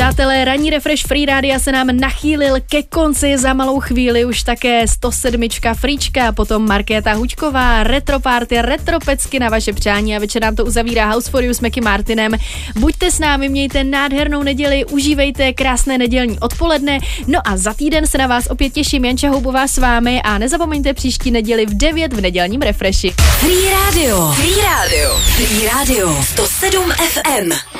Přátelé, ranní refresh Free Rádia se nám nachýlil ke konci, za malou chvíli už také 107. Frička, potom Markéta Huďková, Retro Party, Retro Pecky na vaše přání a večer nám to uzavírá House for You s Meky Martinem. Buďte s námi, mějte nádhernou neděli, užívejte krásné nedělní odpoledne, no a za týden se na vás opět těším, Janča Houbová s vámi a nezapomeňte příští neděli v 9 v nedělním refreshi. Free Radio, 107 FM.